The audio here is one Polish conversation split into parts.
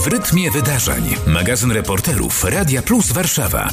W rytmie wydarzeń. Magazyn reporterów Radia Plus Warszawa.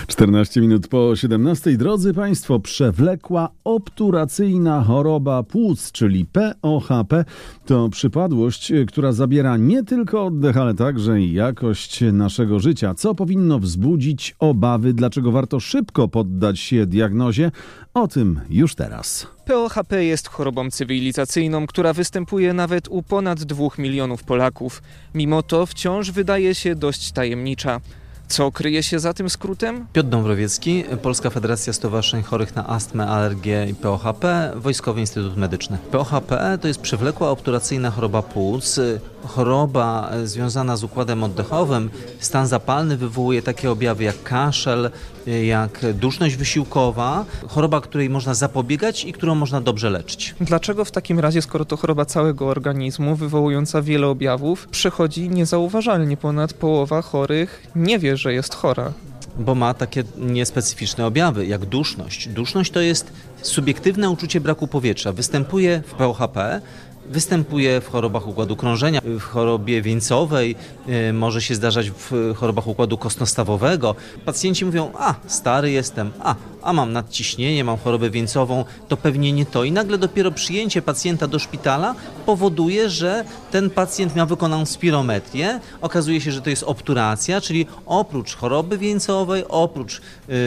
14 minut po 17. Drodzy Państwo, przewlekła obturacyjna choroba płuc, czyli POHP, to przypadłość, która zabiera nie tylko oddech, ale także i jakość naszego życia. Co powinno wzbudzić obawy? Dlaczego warto szybko poddać się diagnozie? O tym już teraz. POHP jest chorobą cywilizacyjną, która występuje nawet u ponad 2 milionów Polaków. Mimo to wciąż wydaje się dość tajemnicza. Co kryje się za tym skrótem? Piotr Dąbrowiecki, Polska Federacja Stowarzyszeń Chorych na Astmę, Alergię i POHP, Wojskowy Instytut Medyczny. POHP to jest przewlekła obturacyjna choroba płuc, choroba związana z układem oddechowym. Stan zapalny wywołuje takie objawy jak kaszel, jak duszność wysiłkowa. Choroba, której można zapobiegać i którą można dobrze leczyć. Dlaczego w takim razie, skoro to choroba całego organizmu, wywołująca wiele objawów, przechodzi niezauważalnie? Ponad połowa chorych nie wie, że jest chora. Bo ma takie niespecyficzne objawy, jak duszność. Duszność to jest subiektywne uczucie braku powietrza. Występuje w POHP, występuje w chorobach układu krążenia, w chorobie wieńcowej, może się zdarzać w chorobach układu kostno-stawowego. Pacjenci mówią, stary jestem, a mam nadciśnienie, mam chorobę wieńcową, to pewnie nie to. I nagle dopiero przyjęcie pacjenta do szpitala powoduje, że ten pacjent miał wykonaną spirometrię. Okazuje się, że to jest obturacja, czyli oprócz choroby wieńcowej, oprócz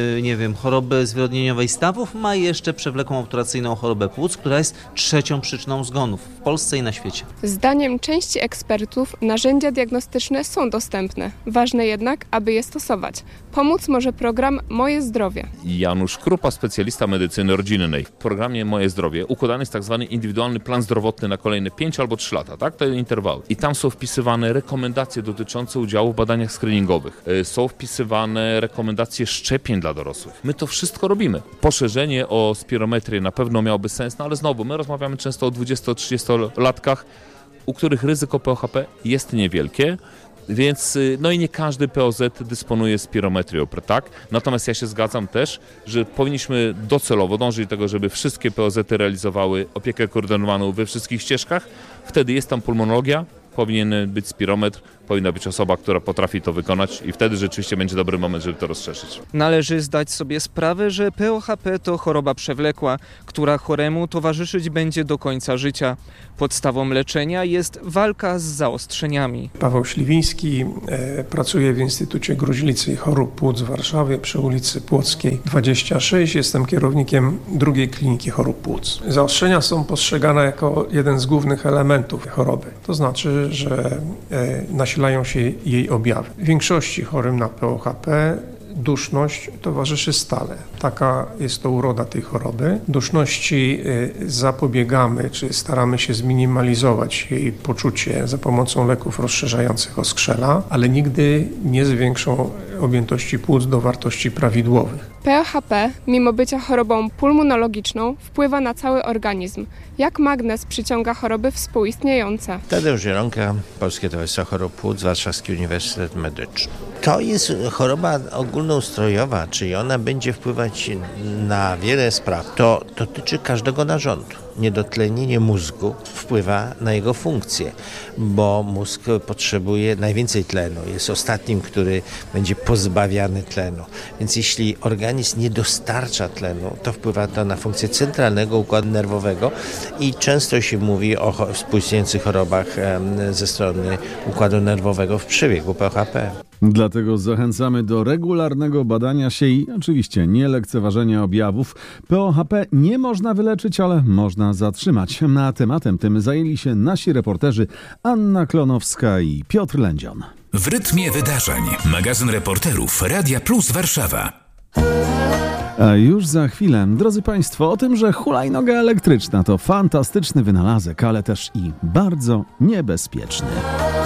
choroby zwyrodnieniowej stawów, ma jeszcze przewlekłą obturacyjną chorobę płuc, która jest trzecią przyczyną zgonów w Polsce i na świecie. Zdaniem części ekspertów narzędzia diagnostyczne są dostępne. Ważne jednak, aby je stosować. Pomóc może program Moje Zdrowie. Janusz Krupa, specjalista medycyny rodzinnej. W programie Moje Zdrowie układany jest tak zwany indywidualny plan zdrowotny na kolejne 5 albo 3 lata, tak? Te interwały. I tam są wpisywane rekomendacje dotyczące udziału w badaniach screeningowych. Są wpisywane rekomendacje szczepień dla dorosłych. My to wszystko robimy. Poszerzenie o spirometrię na pewno miałoby sens, ale znowu, my rozmawiamy często o 20-30-latkach, u których ryzyko POHP jest niewielkie. Więc i nie każdy POZ dysponuje spirometrią, tak? Natomiast ja się zgadzam też, że powinniśmy docelowo dążyć do tego, żeby wszystkie POZ-y realizowały opiekę koordynowaną we wszystkich ścieżkach. Wtedy jest tam pulmonologia, powinien być spirometr, powinna być osoba, która potrafi to wykonać i wtedy rzeczywiście będzie dobry moment, żeby to rozszerzyć. Należy zdać sobie sprawę, że POHP to choroba przewlekła, która choremu towarzyszyć będzie do końca życia. Podstawą leczenia jest walka z zaostrzeniami. Paweł Śliwiński pracuje w Instytucie Gruźlicy i Chorób Płuc w Warszawie przy ulicy Płockiej 26. Jestem kierownikiem drugiej kliniki chorób płuc. Zaostrzenia są postrzegane jako jeden z głównych elementów choroby. To znaczy, że nasilają się jej objawy. W większości chorym na POHP duszność towarzyszy stale. Taka jest to uroda tej choroby. Duszności zapobiegamy, czy staramy się zminimalizować jej poczucie za pomocą leków rozszerzających oskrzela, ale nigdy nie zwiększą objętości płuc do wartości prawidłowych. POHP, mimo bycia chorobą pulmonologiczną, wpływa na cały organizm. Jak magnes przyciąga choroby współistniejące. Tadeusz Zielonka, Polskie Towarzystwo Chorób Płuc, Warszawski Uniwersytet Medyczny. To jest choroba ogólnoustrojowa, czyli ona będzie wpływać na wiele spraw. To dotyczy każdego narządu. Niedotlenienie mózgu wpływa na jego funkcję, bo mózg potrzebuje najwięcej tlenu. Jest ostatnim, który będzie pozbawiany tlenu. Więc jeśli organizm nie dostarcza tlenu, to wpływa to na funkcję centralnego układu nerwowego i często się mówi o współistniejących chorobach ze strony układu nerwowego w przebiegu POHP. Dlatego zachęcamy do regularnego badania się i oczywiście nie lekceważenia objawów. POHP nie można wyleczyć, ale można zatrzymać. Na tematem tym zajęli się nasi reporterzy Anna Klonowska i Piotr Lędzion. W rytmie wydarzeń. Magazyn reporterów Radia Plus Warszawa. A już za chwilę, drodzy Państwo, o tym, że hulajnoga elektryczna to fantastyczny wynalazek, ale też i bardzo niebezpieczny.